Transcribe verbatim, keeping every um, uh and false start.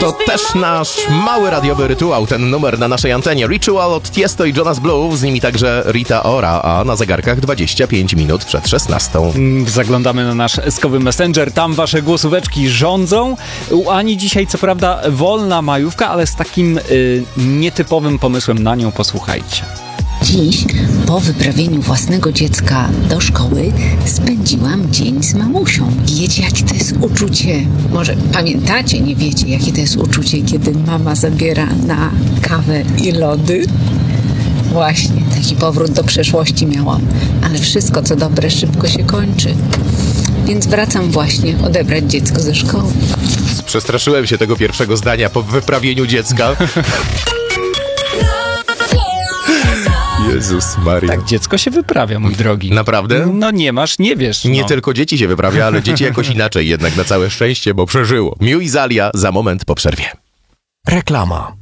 To też nasz mały radiowy rytuał, ten numer na naszej antenie. Ritual od Tiesto i Jonas Blue, z nimi także Rita Ora, a na zegarkach dwadzieścia pięć minut przed szesnastą. Zaglądamy na nasz eskowy Messenger, tam wasze głosóweczki rządzą. U Ani dzisiaj co prawda wolna majówka, ale z takim y, nietypowym pomysłem na nią, posłuchajcie. Dziś, po wyprawieniu własnego dziecka do szkoły, spędziłam dzień z mamusią. I wiecie, jakie to jest uczucie? Może pamiętacie, nie wiecie, jakie to jest uczucie, kiedy mama zabiera na kawę i lody? Właśnie, taki powrót do przeszłości miałam. Ale wszystko, co dobre, szybko się kończy. Więc wracam właśnie odebrać dziecko ze szkoły. Przestraszyłem się tego pierwszego zdania po wyprawieniu dziecka. Jezus Maria. Tak, dziecko się wyprawia, mój drogi. Naprawdę? No nie masz, nie wiesz. Nie no. tylko dzieci się wyprawia, ale dzieci jakoś inaczej jednak na całe szczęście, bo przeżyło. Miu i Zalia za moment po przerwie. Reklama.